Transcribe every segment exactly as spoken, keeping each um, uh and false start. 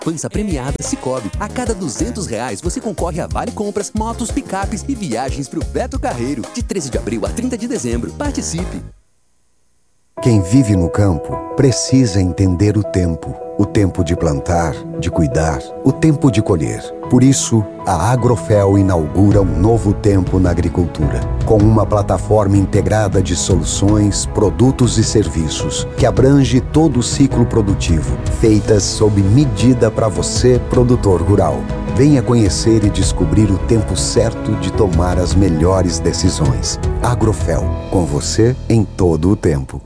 Poupança premiada Sicoob. A cada duzentos reais você concorre a vale compras, motos, picapes e viagens pro Beto Carreiro. De treze de abril a trinta de dezembro. Participe! Quem vive no campo precisa entender o tempo. O tempo de plantar, de cuidar, o tempo de colher. Por isso, a Agrofel inaugura um novo tempo na agricultura, com uma plataforma integrada de soluções, produtos e serviços, que abrange todo o ciclo produtivo, feitas sob medida para você, produtor rural. Venha conhecer e descobrir o tempo certo de tomar as melhores decisões. Agrofel, com você em todo o tempo.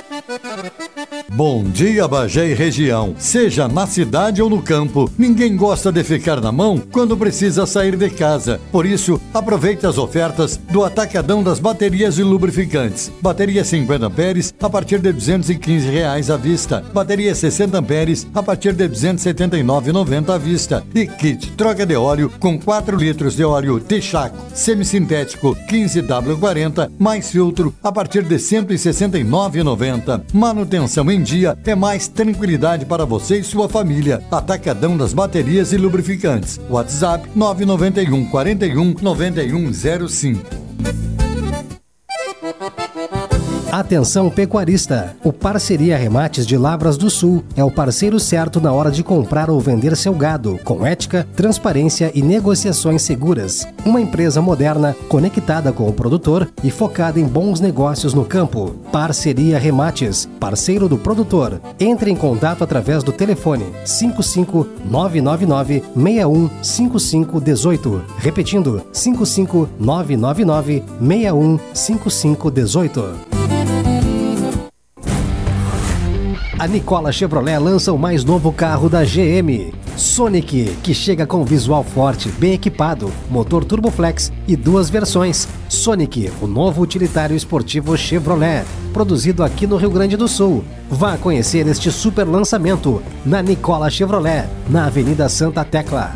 Bom dia, Bagé e região. Seja na cidade ou no campo, ninguém gosta de ficar na mão quando precisa sair de casa. Por isso, aproveite as ofertas do Atacadão das Baterias e Lubrificantes. Bateria cinquenta amperes a partir de duzentos e quinze reais à vista. Bateria sessenta amperes a partir de duzentos e setenta e nove reais e noventa centavos à vista. E kit troca de óleo com quatro litros de óleo Texaco semissintético quinze W quarenta mais filtro a partir de cento e sessenta e nove reais e noventa centavos. Manutenção em dia é mais tranquilidade para você e sua família. Atacadão das Baterias e Lubrificantes. WhatsApp nove nove um, quarenta e um, noventa e um zero cinco. Atenção pecuarista, o Parceria Remates de Lavras do Sul é o parceiro certo na hora de comprar ou vender seu gado, com ética, transparência e negociações seguras. Uma empresa moderna, conectada com o produtor e focada em bons negócios no campo. Parceria Remates, parceiro do produtor. Entre em contato através do telefone cinco cinco nove nove nove, seis um cinco cinco um oito. Repetindo, cinco cinco nove nove nove, seis um cinco cinco um oito. A Nicola Chevrolet lança o mais novo carro da G M, Sonic, que chega com visual forte, bem equipado, motor Turboflex e duas versões. Sonic, o novo utilitário esportivo Chevrolet, produzido aqui no Rio Grande do Sul. Vá conhecer este super lançamento na Nicola Chevrolet, na Avenida Santa Tecla.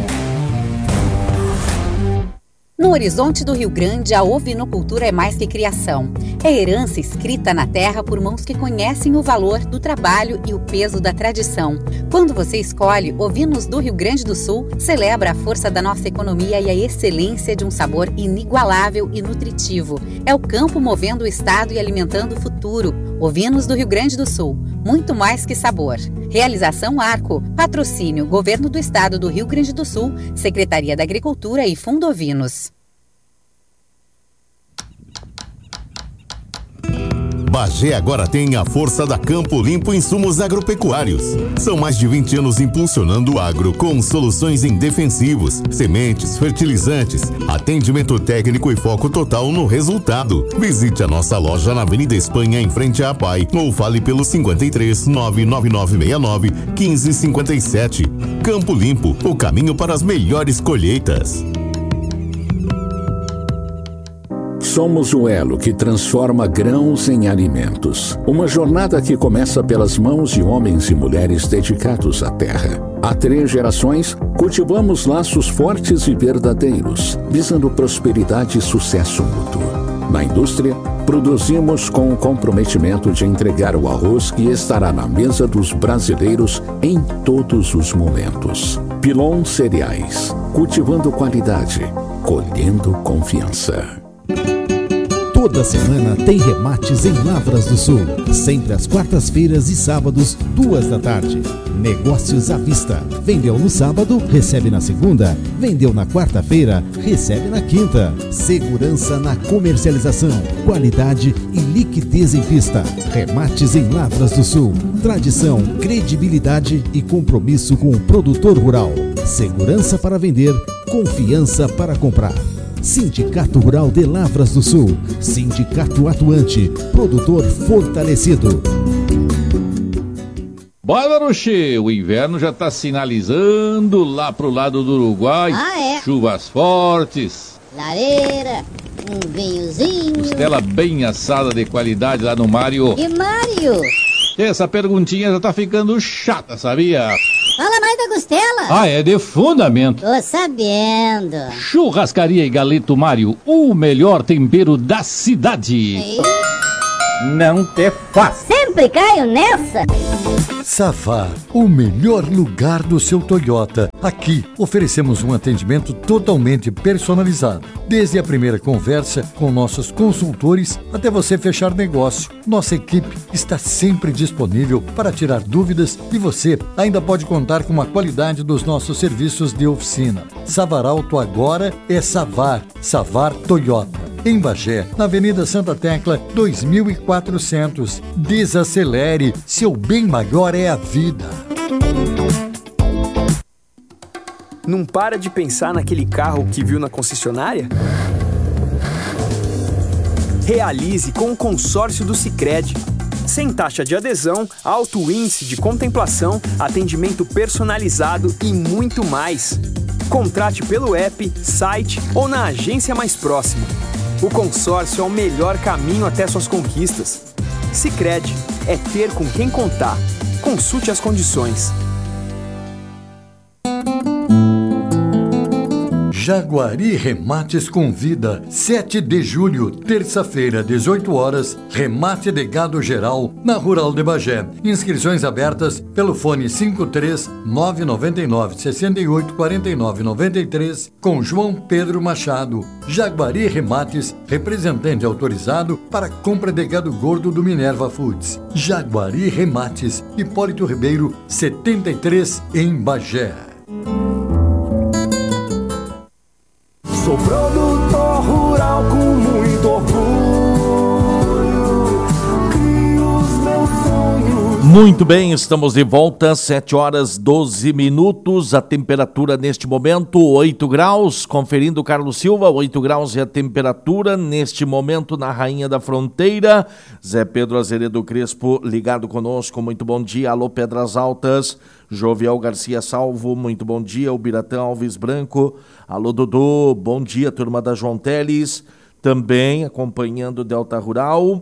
No horizonte do Rio Grande, a ovinocultura é mais que criação. É herança escrita na terra por mãos que conhecem o valor do trabalho e o peso da tradição. Quando você escolhe Ovinos do Rio Grande do Sul, celebra a força da nossa economia e a excelência de um sabor inigualável e nutritivo. É o campo movendo o estado e alimentando o futuro. Ovinos do Rio Grande do Sul, muito mais que sabor. Realização Arco, patrocínio Governo do Estado do Rio Grande do Sul, Secretaria da Agricultura e Fundo Ovinos. Bagé agora tem a força da Campo Limpo Insumos Agropecuários. São mais de vinte anos impulsionando o agro com soluções em defensivos, sementes, fertilizantes, atendimento técnico e foco total no resultado. Visite a nossa loja na Avenida Espanha, em frente à A P A I, ou fale pelo cinquenta e três, nove nove nove seis nove, um cinco cinco sete. Campo Limpo, o caminho para as melhores colheitas. Somos o elo que transforma grãos em alimentos. Uma jornada que começa pelas mãos de homens e mulheres dedicados à terra. Há três gerações, cultivamos laços fortes e verdadeiros, visando prosperidade e sucesso mútuo. Na indústria, produzimos com o comprometimento de entregar o arroz que estará na mesa dos brasileiros em todos os momentos. Pilon Cereais, cultivando qualidade, colhendo confiança. Toda semana tem remates em Lavras do Sul. Sempre às quartas-feiras e sábados, duas da tarde. Negócios à vista. Vendeu no sábado, recebe na segunda. Vendeu na quarta-feira, recebe na quinta. Segurança na comercialização. Qualidade e liquidez em pista. Remates em Lavras do Sul. Tradição, credibilidade e compromisso com o produtor rural. Segurança para vender, confiança para comprar. Sindicato Rural de Lavras do Sul. Sindicato atuante. Produtor fortalecido. Bora, Rocher! O inverno já está sinalizando lá pro lado do Uruguai. Ah, é? Chuvas fortes. Lareira, um vinhozinho. Costela bem assada de qualidade lá no Mário. E Mário? Essa perguntinha já tá ficando chata, sabia? Fala mais da costela. Ah, é de fundamento. Tô sabendo. Churrascaria e Galeto Mário, o melhor tempero da cidade. E... Não te faz. Sempre sempre caio nessa. Savar, o melhor lugar do seu Toyota. Aqui oferecemos um atendimento totalmente personalizado. Desde a primeira conversa com nossos consultores até você fechar negócio. Nossa equipe está sempre disponível para tirar dúvidas e você ainda pode contar com a qualidade dos nossos serviços de oficina. Savar Auto agora é Savar. Savar Toyota. Em Bagé, na Avenida Santa Tecla, dois mil e quatrocentos. Desacelere, seu bem maior é a vida. Não para de pensar naquele carro que viu na concessionária? Realize com o consórcio do Sicredi. Sem taxa de adesão, alto índice de contemplação, atendimento personalizado e muito mais. Contrate pelo app, site ou na agência mais próxima. O consórcio é o melhor caminho até suas conquistas. Sicredi é ter com quem contar. Consulte as condições. Jaguari Remates convida, sete de julho, terça-feira, dezoito horas, remate de gado geral na Rural de Bagé. Inscrições abertas pelo fone cinco três nove nove nove, seis oito quatro nove nove três com João Pedro Machado. Jaguari Remates, representante autorizado para compra de gado gordo do Minerva Foods. Jaguari Remates, Hipólito Ribeiro, setenta e três, em Bagé. Sou produtor rural com muito orgulho. Crio os meus sonhos. Muito bem, estamos de volta, sete horas doze minutos, a temperatura neste momento oito graus, conferindo Carlos Silva, oito graus é a temperatura neste momento na Rainha da Fronteira. Zé Pedro Azeredo Crespo ligado conosco, muito bom dia, alô Pedras Altas. Jovial Garcia Salvo, muito bom dia, o Biratã Alves Branco, alô Dodô, bom dia, turma da João Teles, também acompanhando o Delta Rural,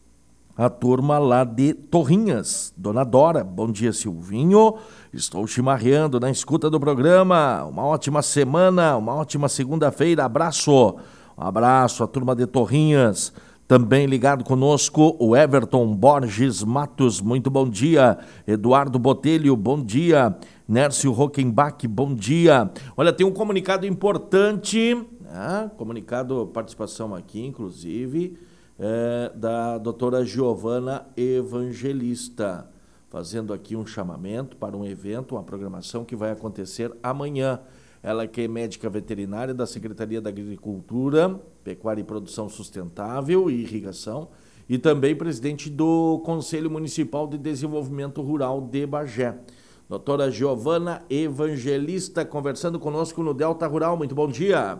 a turma lá de Torrinhas, Dona Dora, bom dia Silvinho, estou chimarreando na escuta do programa, uma ótima semana, uma ótima segunda-feira, abraço, um abraço à turma de Torrinhas. Também ligado conosco o Everton Borges Matos, muito bom dia. Eduardo Botelho, bom dia. Nércio Rockenbach, bom dia. Olha, tem um comunicado importante, né? Comunicado, participação aqui, inclusive, é, da doutora Giovana Evangelista, fazendo aqui um chamamento para um evento, uma programação que vai acontecer amanhã. Ela que é médica veterinária da Secretaria da Agricultura, Pecuária e Produção Sustentável e Irrigação, e também presidente do Conselho Municipal de Desenvolvimento Rural de Bagé. Doutora Giovana Evangelista, conversando conosco no Delta Rural. Muito bom dia.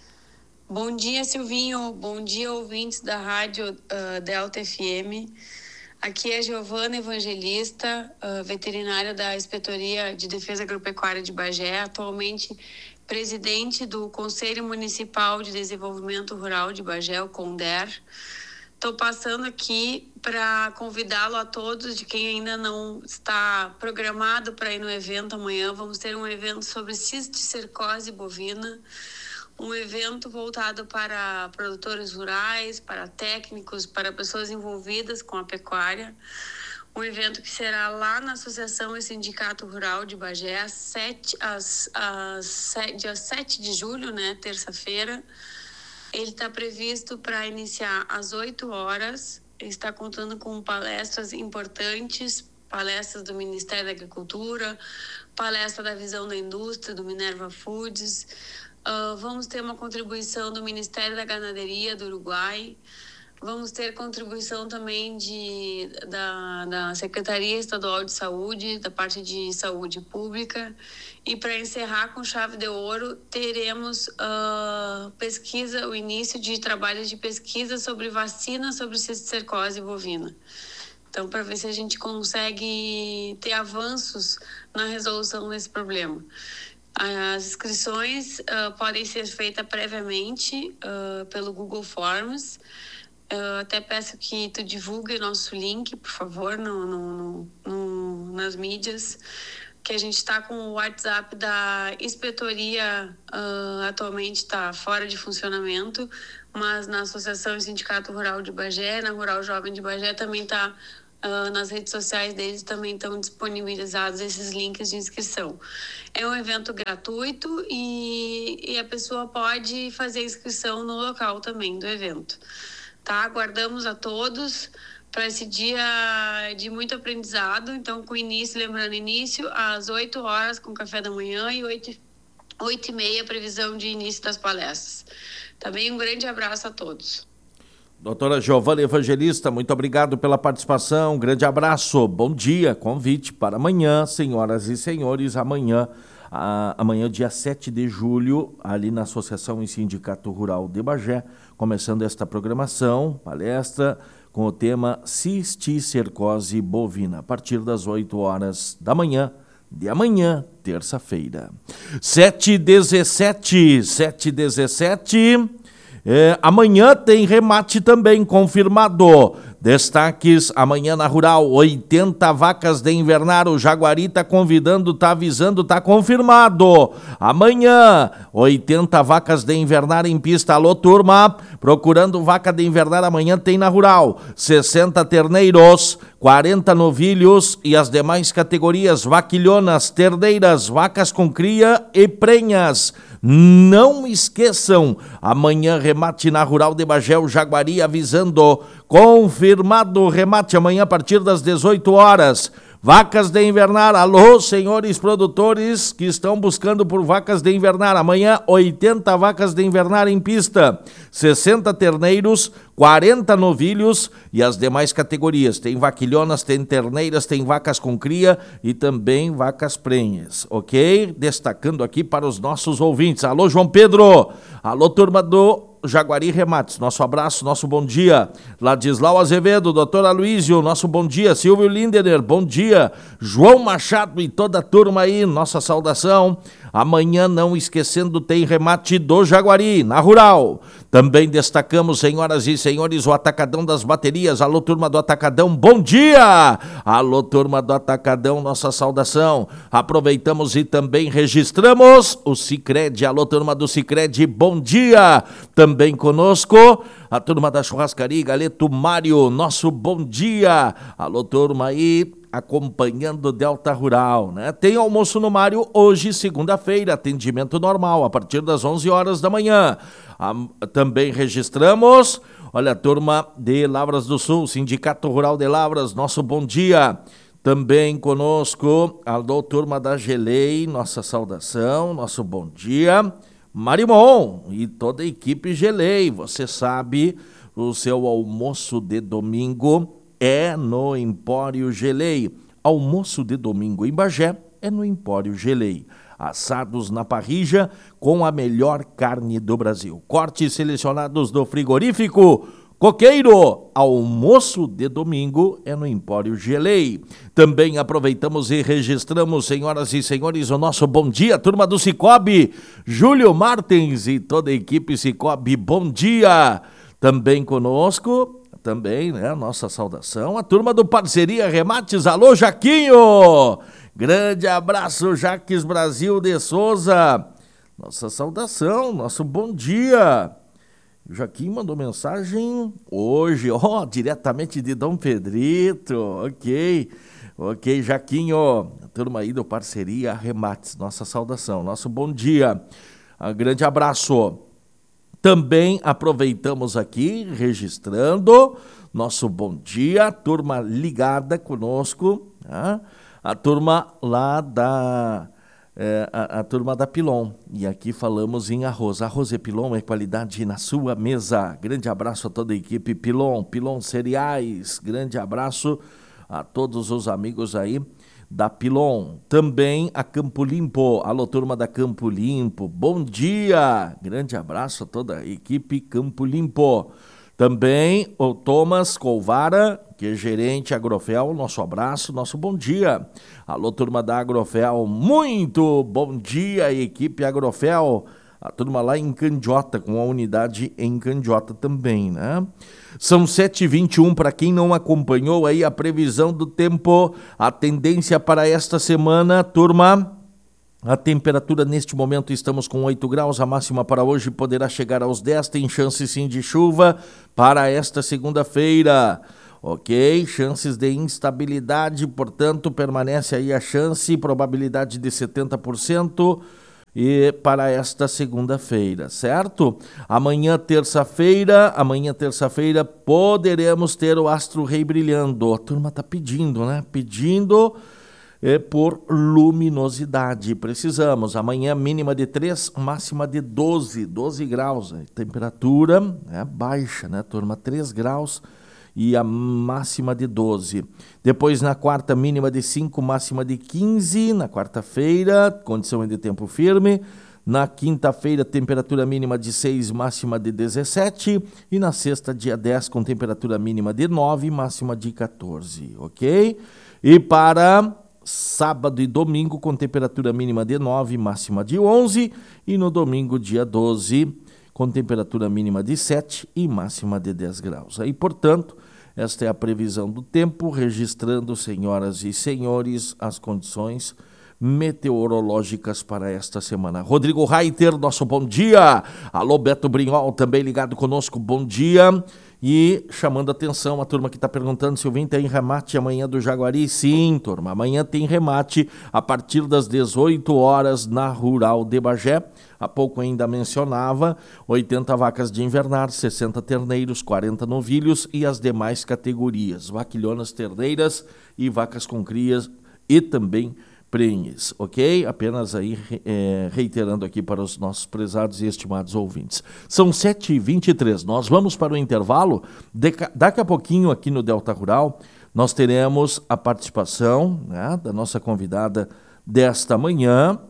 Bom dia, Silvinho. Bom dia, ouvintes da Rádio uh, Delta F M. Aqui é Giovana Evangelista, uh, veterinária da Inspetoria de Defesa Agropecuária de Bagé, atualmente presidente do Conselho Municipal de Desenvolvimento Rural de Bagé, o CONDER. Estou passando aqui para convidá-lo a todos, de quem ainda não está programado para ir no evento amanhã. Vamos ter um evento sobre cisticercose bovina, um evento voltado para produtores rurais, para técnicos, para pessoas envolvidas com a pecuária. Um evento que será lá na Associação e Sindicato Rural de Bagé, às sete, às, às, dia sete de julho, né, terça-feira. Ele está previsto para iniciar às oito horas. Ele está contando com palestras importantes, palestras do Ministério da Agricultura, palestra da Visão da Indústria, do Minerva Foods. Uh, vamos ter uma contribuição do Ministério da Ganaderia do Uruguai. Vamos ter contribuição também de, da, da Secretaria Estadual de Saúde, da parte de saúde pública. E para encerrar com chave de ouro, teremos uh, pesquisa, o início de trabalhos de pesquisa sobre vacina sobre cisticercose bovina. Então, para ver se a gente consegue ter avanços na resolução desse problema. As inscrições uh, podem ser feitas previamente uh, pelo Google Forms. Eu até peço que tu divulgue nosso link, por favor, no, no, no, nas mídias, que a gente está com o WhatsApp da inspetoria, uh, atualmente está fora de funcionamento, mas na Associação e Sindicato Rural de Bagé, na Rural Jovem de Bagé, também está Uh, nas redes sociais deles também estão disponibilizados esses links de inscrição. É um evento gratuito e, e a pessoa pode fazer inscrição no local também do evento. Tá? Aguardamos a todos para esse dia de muito aprendizado. Então, com início, lembrando, início às oito horas com café da manhã e oito e meia previsão de início das palestras. Também um grande abraço a todos. Doutora Giovana Evangelista, muito obrigado pela participação, um grande abraço, bom dia, convite para amanhã, senhoras e senhores, amanhã, a, amanhã dia sete de julho, ali na Associação e Sindicato Rural de Bagé, começando esta programação, palestra com o tema cisticercose bovina, a partir das oito horas da manhã, de amanhã, terça-feira. sete e dezessete, sete e dezessete... É, amanhã tem remate também, confirmado. Destaques, amanhã na Rural, oitenta vacas de invernar, o Jaguari está convidando, está avisando, está confirmado. Amanhã, oitenta vacas de invernar em pista. Alô, turma, procurando vaca de invernar, amanhã tem na Rural. sessenta terneiros, quarenta novilhos e as demais categorias, vaquilhonas, terneiras, vacas com cria e prenhas. Não esqueçam, amanhã remate na Rural de Bagé, o Jaguari avisando, confirmado o remate amanhã a partir das dezoito horas. Vacas de invernar, alô, senhores produtores que estão buscando por vacas de invernar. Amanhã, oitenta vacas de invernar em pista, sessenta terneiros, quarenta novilhos e as demais categorias. Tem vaquilhonas, tem terneiras, tem vacas com cria e também vacas prenhas, ok? Destacando aqui para os nossos ouvintes. Alô, João Pedro, alô, turma do Jaguari Remates, nosso abraço, nosso bom dia. Ladislau Azevedo, doutor Aloísio, nosso bom dia. Silvio Lindener, bom dia. João Machado e toda a turma aí, nossa saudação. Amanhã, não esquecendo, tem remate do Jaguari, na Rural. Também destacamos, senhoras e senhores, o Atacadão das Baterias. Alô, turma do Atacadão, bom dia! Alô, turma do Atacadão, nossa saudação. Aproveitamos e também registramos o Sicredi. Alô, turma do Sicredi, bom dia! Também conosco a turma da Churrascaria Galeto Mário, nosso bom dia! Alô, turma aí, acompanhando Delta Rural, né? Tem almoço no Mário hoje, segunda-feira, atendimento normal, a partir das onze horas da manhã. Ah, também registramos, olha, a turma de Lavras do Sul, Sindicato Rural de Lavras, nosso bom dia. Também conosco, alô, turma da Gelei, nossa saudação, nosso bom dia. Marimon e toda a equipe Gelei, você sabe, o seu almoço de domingo é no Empório Gelei. Almoço de domingo em Bagé é no Empório Gelei. Assados na parrilla com a melhor carne do Brasil. Cortes selecionados do frigorífico Coqueiro. Almoço de domingo é no Empório Gelei. Também aproveitamos e registramos, senhoras e senhores, o nosso bom dia, turma do Cicobi. Júlio Martins e toda a equipe Cicobi, bom dia. Também conosco, também, né, nossa saudação, a turma do Parceria Remates. Alô, Jaquinho! Grande abraço, Jaques Brasil de Souza. Nossa saudação, nosso bom dia. O Jaquim mandou mensagem hoje, ó, diretamente de Dom Pedrito, ok, ok, Jaquinho, a turma aí do Parceria Remates, nossa saudação, nosso bom dia, um grande abraço. Também aproveitamos aqui, registrando nosso bom dia, turma ligada conosco, né? A turma lá da... É, a, a turma da Pilon, e aqui falamos em arroz. Arroz e Pilon é qualidade na sua mesa. Grande abraço a toda a equipe Pilon, Pilon Cereais, grande abraço a todos os amigos aí da Pilon. Também a Campo Limpo, alô turma da Campo Limpo, bom dia, grande abraço a toda a equipe Campo Limpo. Também o Thomas Colvara, que é gerente Agrofel, nosso abraço, nosso bom dia. Alô, turma da Agrofel, muito bom dia, equipe Agrofel. A turma lá em Candiota, com a unidade em Candiota também, né? São sete e vinte e um, para quem não acompanhou aí a previsão do tempo, a tendência para esta semana, turma... A temperatura neste momento estamos com oito graus, a máxima para hoje poderá chegar aos dez, tem chance sim de chuva para esta segunda-feira. ok? Chances de instabilidade, portanto, permanece aí a chance, probabilidade de setenta por cento e para esta segunda-feira, certo? Amanhã, terça-feira, amanhã, terça-feira, poderemos ter o astro rei brilhando. A turma tá pedindo, né? Pedindo é, por luminosidade. Precisamos. Amanhã, mínima de três, máxima de doze, doze graus. A temperatura é baixa, né, turma? três graus. E a máxima de doze. Depois, na quarta, mínima de cinco, máxima de quinze. Na quarta-feira, condição de tempo firme. Na quinta-feira, temperatura mínima de seis, máxima de dezessete. E na sexta, dia dez, com temperatura mínima de nove, máxima de quatorze, ok? E para sábado e domingo, com temperatura mínima de nove, máxima de onze. E no domingo, dia doze, com temperatura mínima de sete e máxima de dez graus. Aí, portanto, esta é a previsão do tempo, registrando, senhoras e senhores, as condições meteorológicas para esta semana. Rodrigo Reiter, nosso bom dia. Alô, Beto Brinhol, também ligado conosco, bom dia. E chamando a atenção, a turma que está perguntando se o Vinho tem remate amanhã do Jaguari. Sim, turma, amanhã tem remate a partir das dezoito horas na Rural de Bagé. Há pouco ainda mencionava oitenta vacas de invernar, sessenta terneiros, quarenta novilhos e as demais categorias, vaquilhonas, terneiras e vacas com crias e também prenhes, ok? Apenas aí é, reiterando aqui para os nossos prezados e estimados ouvintes. São sete e vinte e três, nós vamos para o intervalo. Deca, daqui a pouquinho aqui no Delta Rural nós teremos a participação, né, da nossa convidada desta manhã,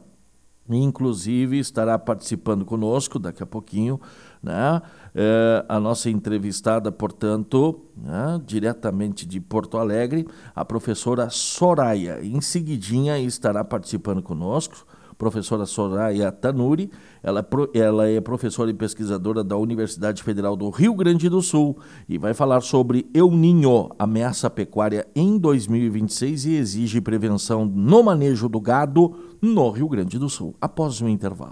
inclusive estará participando conosco daqui a pouquinho, né, é, a nossa entrevistada, portanto, né, diretamente de Porto Alegre, a professora Soraya. Em seguidinha estará participando conosco, professora Soraya Tanuri. Ela, ela é professora e pesquisadora da Universidade Federal do Rio Grande do Sul e vai falar sobre El Niño, ameaça pecuária em dois mil e vinte e seis e exige prevenção no manejo do gado no Rio Grande do Sul, após o intervalo.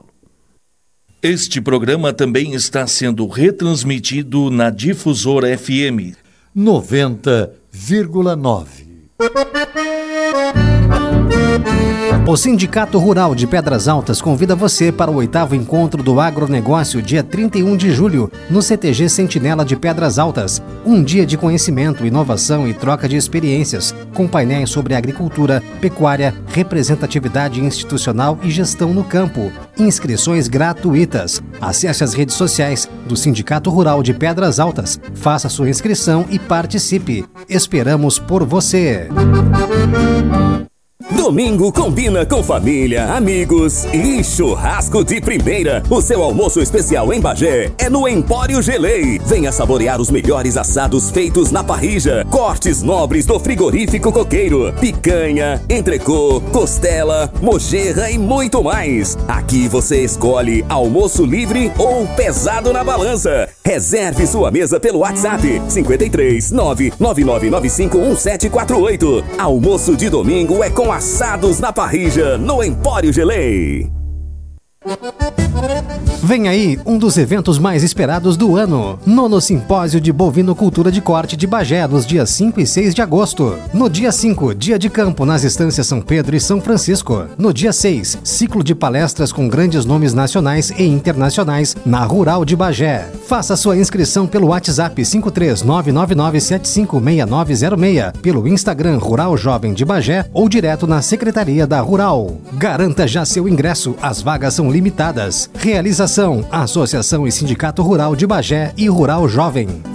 Este programa também está sendo retransmitido na Difusora F M noventa vírgula nove. O Sindicato Rural de Pedras Altas convida você para o oitavo encontro do agronegócio, dia trinta e um de julho, no C T G Sentinela de Pedras Altas. Um dia de conhecimento, inovação e troca de experiências, com painéis sobre agricultura, pecuária, representatividade institucional e gestão no campo. Inscrições gratuitas. Acesse as redes sociais do Sindicato Rural de Pedras Altas, faça sua inscrição e participe. Esperamos por você! Domingo combina com família, amigos e churrasco de primeira. O seu almoço especial em Bagé é no Empório Gelei. Venha saborear os melhores assados feitos na parrilla, cortes nobres do frigorífico coqueiro, picanha, entrecô, costela, mojerra e muito mais. Aqui você escolhe almoço livre ou pesado na balança. Reserve sua mesa pelo WhatsApp cinco três nove nove nove nove cinco um sete quatro oito. Almoço de domingo é com assados na parrilla no Empório Gelei. Vem aí um dos eventos mais esperados do ano, Nono Simpósio de Bovinocultura de Corte de Bagé, nos dias cinco e seis de agosto. No dia cinco, dia de campo nas estâncias São Pedro e São Francisco. No dia seis, ciclo de palestras com grandes nomes nacionais e internacionais na Rural de Bagé. Faça sua inscrição pelo WhatsApp cinco três nove nove nove sete cinco seis nove zero seis, pelo Instagram Rural Jovem de Bagé ou direto na Secretaria da Rural. Garanta já seu ingresso, as vagas são limitadas. Realização: Associação e Sindicato Rural de Bagé e Rural Jovem.